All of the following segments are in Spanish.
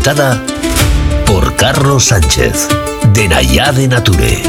presentada por Carlos Sánchez, de Nayade Nature.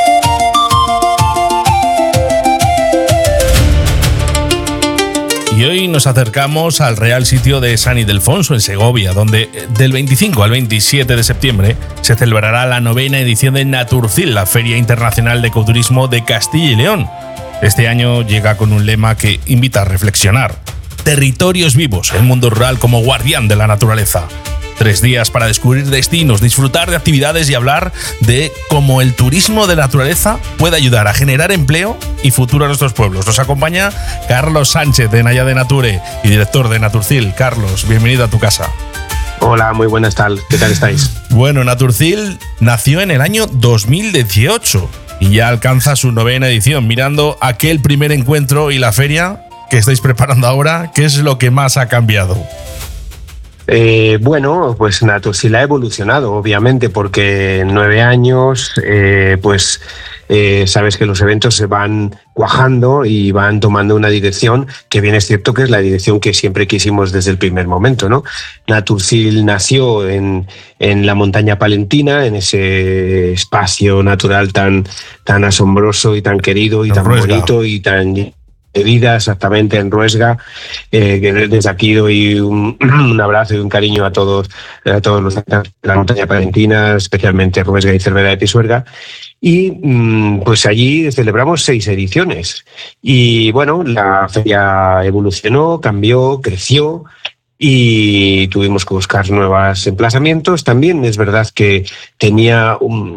Y hoy nos acercamos al Real Sitio de San Ildefonso, en Segovia, donde del 25 al 27 de septiembre se celebrará la 9ª edición de Naturcil, la Feria Internacional de Ecoturismo de Castilla y León. Este año llega con un lema que invita a reflexionar: territorios vivos, el mundo rural como guardián de la naturaleza. 3 días para descubrir destinos, disfrutar de actividades y hablar de cómo el turismo de naturaleza puede ayudar a generar empleo y futuro a nuestros pueblos. Nos acompaña Carlos Sánchez, de Nayade Nature y director de Naturcil. Carlos, bienvenido a tu casa. Hola, muy buenas, ¿qué tal estáis? Bueno, Naturcil nació en el año 2018 y ya alcanza su 9ª edición. Mirando aquel primer encuentro y la feria que estáis preparando ahora, ¿qué es lo que más ha cambiado? Bueno, pues Naturcil ha evolucionado, obviamente, porque en 9 años, sabes que los eventos se van cuajando y van tomando una dirección que bien es cierto que es la dirección que siempre quisimos desde el primer momento, ¿no? Naturcil nació en la montaña palentina, en ese espacio natural tan asombroso y tan querido y tan bonito y tan de vida, exactamente, en Ruesga, que desde aquí doy un abrazo y un cariño a todos los de la montaña palentina, especialmente Ruesga y Cervera de Pisuerga. Y pues allí celebramos 6 ediciones. Y bueno, la feria evolucionó, cambió, creció y tuvimos que buscar nuevos emplazamientos. También es verdad que tenía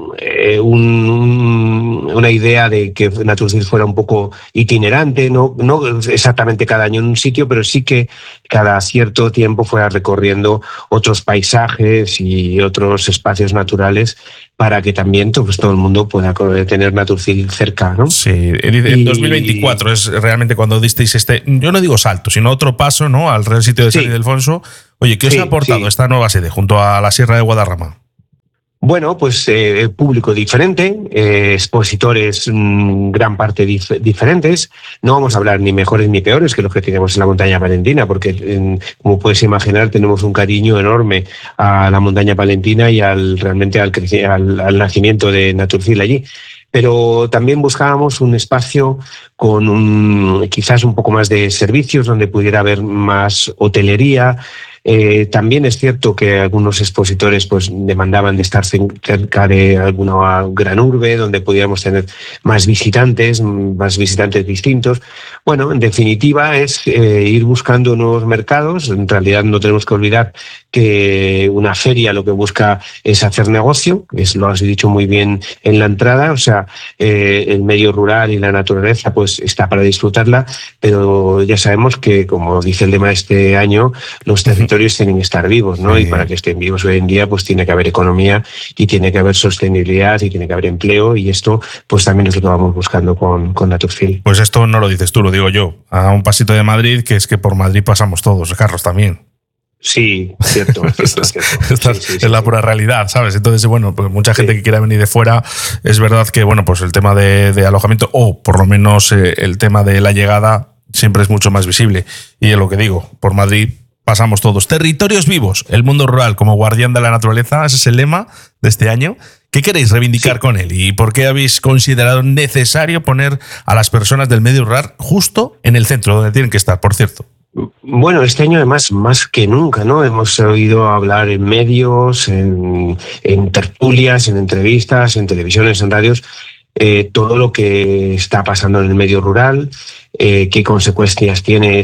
una idea de que Naturcil fuera un poco itinerante, no exactamente cada año en un sitio, pero sí que cada cierto tiempo fuera recorriendo otros paisajes y otros espacios naturales para que también pues, todo el mundo pueda tener Naturcil cerca, ¿no? Sí, en 2024 es realmente cuando disteis yo no digo salto, sino otro paso, ¿no?, al Real Sitio de San Ildefonso. Oye, ¿qué os ha aportado esta nueva sede junto a la Sierra de Guadarrama? Bueno, pues público diferente, expositores gran parte diferentes. No vamos a hablar ni mejores ni peores que los que tenemos en la montaña palentina, porque como puedes imaginar tenemos un cariño enorme a la montaña palentina y realmente al nacimiento de Naturcil allí. Pero también buscábamos un espacio con quizás un poco más de servicios, donde pudiera haber más hotelería. También es cierto que algunos expositores pues demandaban de estar cerca de alguna gran urbe donde pudiéramos tener más visitantes distintos. Bueno, en definitiva es ir buscando nuevos mercados. En realidad no tenemos que olvidar que una feria lo que busca es hacer negocio, lo has dicho muy bien en la entrada, o sea, el medio rural y la naturaleza pues está para disfrutarla, pero ya sabemos que, como dice el lema de este año, los territorios tienen que estar vivos, ¿no? Sí. Y para que estén vivos hoy en día pues tiene que haber economía y tiene que haber sostenibilidad y tiene que haber empleo, y esto pues también es lo que vamos buscando con Naturcil. Pues esto no lo dices tú, lo digo yo, a un pasito de Madrid, que es que por Madrid pasamos todos, Carlos, también. Sí, cierto. Es la pura realidad, ¿sabes? Entonces, bueno, pues mucha gente que quiera venir de fuera, es verdad que, bueno, pues el tema de alojamiento, o por lo menos el tema de la llegada, siempre es mucho más visible. Y es lo que digo, por Madrid pasamos todos. Territorios vivos, el mundo rural como guardián de la naturaleza, ese es el lema de este año. ¿Qué queréis reivindicar con él? ¿Y por qué habéis considerado necesario poner a las personas del medio rural justo en el centro, donde tienen que estar, por cierto? Bueno, este año además más que nunca, ¿no? Hemos oído hablar en medios, en tertulias, en entrevistas, en televisiones, en radios, todo lo que está pasando en el medio rural, qué consecuencias tiene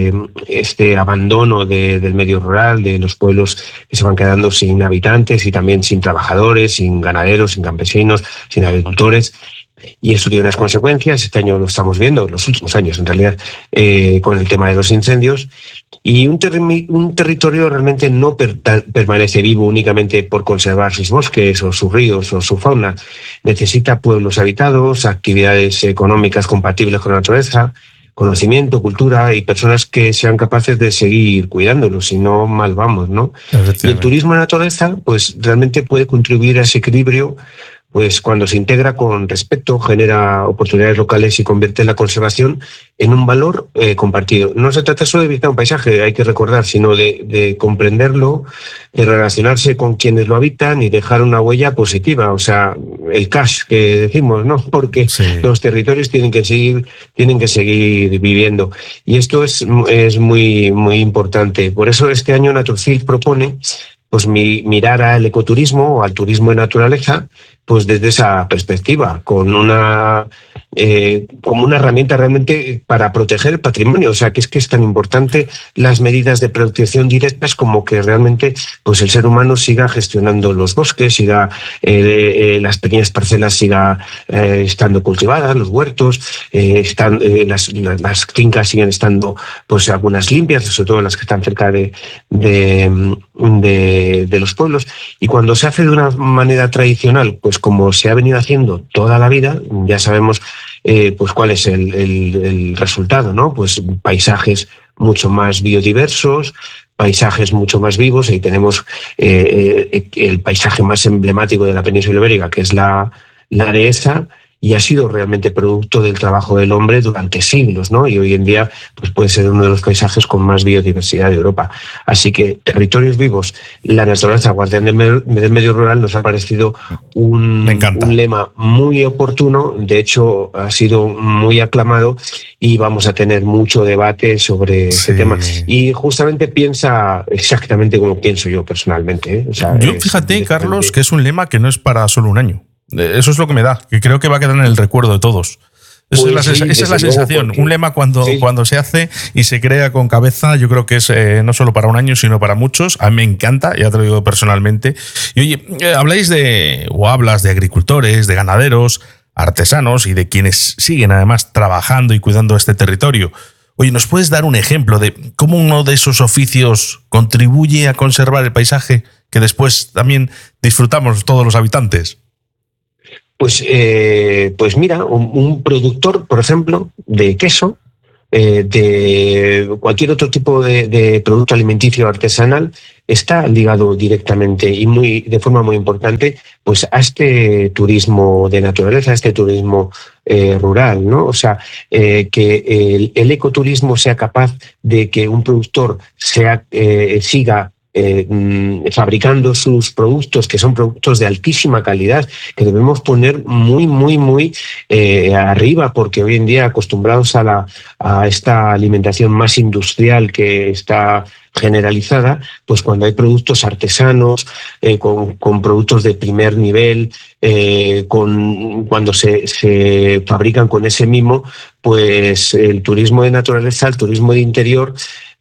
este abandono del medio rural, de los pueblos que se van quedando sin habitantes y también sin trabajadores, sin ganaderos, sin campesinos, sin agricultores. Y eso tiene unas consecuencias. Este año lo estamos viendo, los últimos años en realidad, con el tema de los incendios. Y un territorio realmente no permanece vivo únicamente por conservar sus bosques o sus ríos o su fauna. Necesita pueblos habitados, actividades económicas compatibles con la naturaleza, conocimiento, cultura y personas que sean capaces de seguir cuidándolo, si no mal vamos, ¿no? Y el turismo de naturaleza pues realmente puede contribuir a ese equilibrio, pues cuando se integra con respeto, genera oportunidades locales y convierte la conservación en un valor compartido. No se trata solo de visitar un paisaje, hay que recordar, sino de comprenderlo, de relacionarse con quienes lo habitan y dejar una huella positiva, o sea, el cash que decimos, ¿no? Porque los territorios tienen que seguir viviendo. Y esto es muy, muy importante. Por eso este año Naturfield propone pues mirar al ecoturismo o al turismo de naturaleza pues desde esa perspectiva, como una herramienta realmente para proteger el patrimonio. O sea, que es tan importante las medidas de protección directas como que realmente pues el ser humano siga gestionando los bosques, siga las pequeñas parcelas siga estando cultivadas, los huertos, las fincas siguen estando pues algunas limpias, sobre todo las que están cerca de los pueblos. Y cuando se hace de una manera tradicional, pues como se ha venido haciendo toda la vida, ya sabemos pues cuál es el resultado, ¿no? Pues paisajes mucho más biodiversos, paisajes mucho más vivos. Ahí tenemos el paisaje más emblemático de la península ibérica, que es la dehesa, y ha sido realmente producto del trabajo del hombre durante siglos, ¿no? Y hoy en día pues puede ser uno de los paisajes con más biodiversidad de Europa. Así que territorios vivos, la naturaleza guardián del medio rural, nos ha parecido un lema muy oportuno. De hecho, ha sido muy aclamado y vamos a tener mucho debate sobre este tema. Y justamente piensa exactamente como pienso yo personalmente, ¿eh? O sea, yo fíjate, Carlos, que es un lema que no es para solo un año. Eso es lo que me da, que creo que va a quedar en el recuerdo de todos. Esa es la sensación. Un lema cuando se hace y se crea con cabeza, yo creo que es no solo para un año, sino para muchos. A mí me encanta, ya te lo digo personalmente. Y oye, hablas de agricultores, de ganaderos, artesanos y de quienes siguen además trabajando y cuidando este territorio. Oye, ¿nos puedes dar un ejemplo de cómo uno de esos oficios contribuye a conservar el paisaje que después también disfrutamos todos los habitantes? Pues mira, un productor, por ejemplo, de queso, de cualquier otro tipo de producto alimenticio artesanal, está ligado directamente y de forma muy importante pues a este turismo de naturaleza, a este turismo rural, ¿no? O sea, que el ecoturismo sea capaz de que un productor siga fabricando sus productos, que son productos de altísima calidad, que debemos poner muy, muy, muy arriba, porque hoy en día, acostumbrados a esta alimentación más industrial que está generalizada, pues cuando hay productos artesanos, con productos de primer nivel, cuando se fabrican con ese mimo, pues el turismo de naturaleza, el turismo de interior,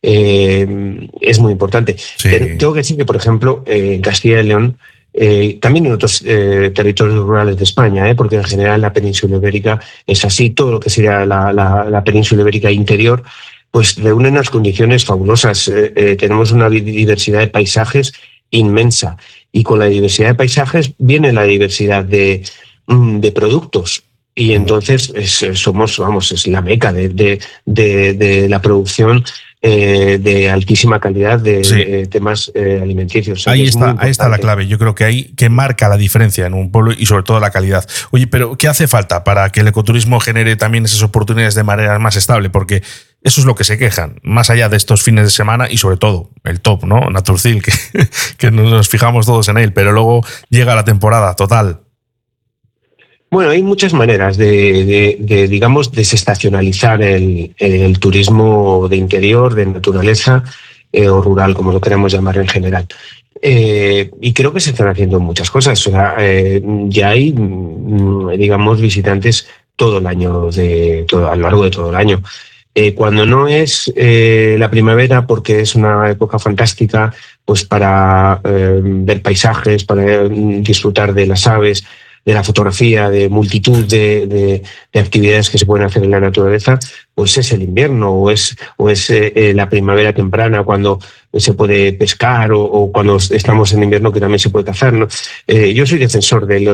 es muy importante. Sí. Tengo que decir que, por ejemplo, en Castilla y León, también en otros territorios rurales de España, porque en general la península ibérica es así, todo lo que sería la península ibérica interior, pues reúnen unas condiciones fabulosas. Tenemos una diversidad de paisajes inmensa, y con la diversidad de paisajes viene la diversidad de productos. Y entonces es la meca de la producción de altísima calidad de temas alimenticios. Ahí está la clave. Yo creo que ahí que marca la diferencia en un pueblo y sobre todo la calidad. Oye, pero ¿qué hace falta para que el ecoturismo genere también esas oportunidades de manera más estable? Porque eso es lo que se quejan, más allá de estos fines de semana y sobre todo el top, ¿no? Naturfield, que nos fijamos todos en él, pero luego llega la temporada total. Bueno, hay muchas maneras de digamos, desestacionalizar el turismo de interior, de naturaleza o rural, como lo queremos llamar en general. Y creo que se están haciendo muchas cosas. O sea, ya hay, digamos, visitantes todo el año, a lo largo de todo el año. Cuando no es la primavera, porque es una época fantástica, pues para ver paisajes, para disfrutar de las aves, de la fotografía, de multitud de actividades que se pueden hacer en la naturaleza, pues es el invierno o es la primavera temprana, cuando se puede pescar, o cuando estamos en invierno, que también se puede cazar, ¿no? Yo soy defensor de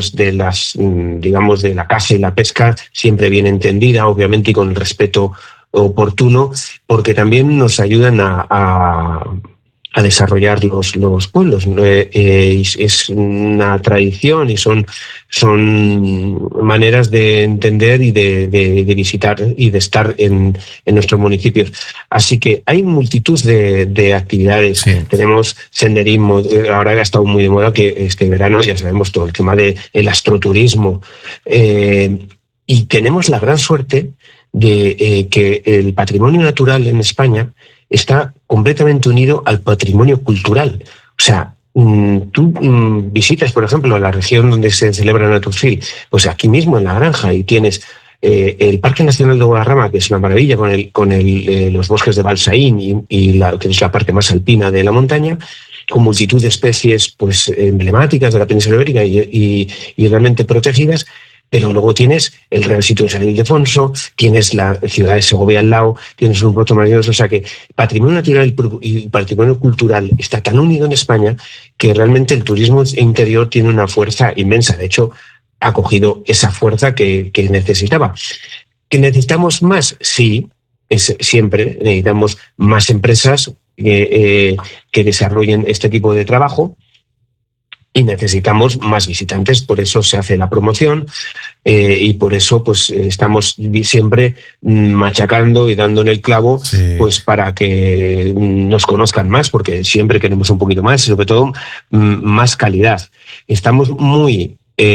la caza y la pesca, siempre bien entendida, obviamente, y con el respeto oportuno, porque también nos ayudan a a desarrollar los pueblos. Es una tradición y son maneras de entender y de visitar y de estar en nuestros municipios. Así que hay multitud de actividades. Sí. Tenemos senderismo, ahora ha estado muy de moda que este verano ya sabemos todo el tema del astroturismo. Y tenemos la gran suerte de que el patrimonio natural en España está completamente unido al patrimonio cultural. O sea, tú visitas, por ejemplo, la región donde se celebra Naturfil, pues aquí mismo en La Granja, y tienes el Parque Nacional de Guadarrama, que es una maravilla, con los bosques de Balsaín que es la parte más alpina de la montaña, con multitud de especies pues emblemáticas de la península ibérica y realmente protegidas. Pero luego tienes el Real Sitio de San Ildefonso, tienes la ciudad de Segovia al lado, tienes un puerto maravilloso. O sea que patrimonio natural y patrimonio cultural está tan unido en España que realmente el turismo interior tiene una fuerza inmensa. De hecho, ha cogido esa fuerza que necesitaba. ¿Que necesitamos más? Sí, siempre necesitamos más empresas que desarrollen este tipo de trabajo. Y necesitamos más visitantes, por eso se hace la promoción y por eso pues estamos siempre machacando y dando en el clavo, sí, pues para que nos conozcan más, porque siempre queremos un poquito más y sobre todo más calidad. Estamos muy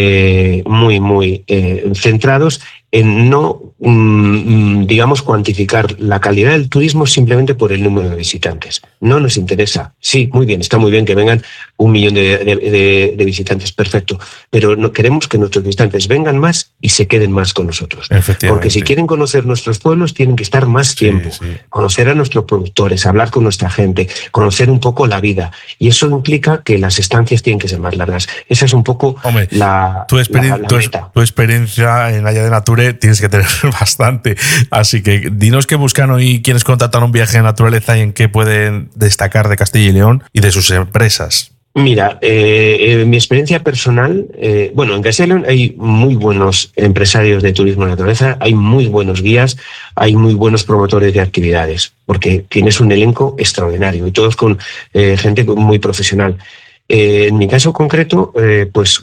centrados en no, digamos, cuantificar la calidad del turismo simplemente por el número de visitantes. No nos interesa. Sí, muy bien, está muy bien que vengan 1 millón de visitantes, perfecto, pero no queremos que nuestros visitantes vengan más y se queden más con nosotros. Porque si quieren conocer nuestros pueblos, tienen que estar más tiempo, sí. Conocer a nuestros productores, hablar con nuestra gente, conocer un poco la vida. Y eso implica que las estancias tienen que ser más largas. Esa es un poco tu experiencia en Haya de Nature tienes que tener bastante. Así que dinos qué buscan hoy quienes contratan un viaje de naturaleza y en qué pueden destacar de Castilla y León y de sus empresas. Mira, mi experiencia personal, en Castilla y León hay muy buenos empresarios de turismo de naturaleza, hay muy buenos guías, hay muy buenos promotores de actividades, porque tienes un elenco extraordinario y todos con gente muy profesional. En mi caso concreto, pues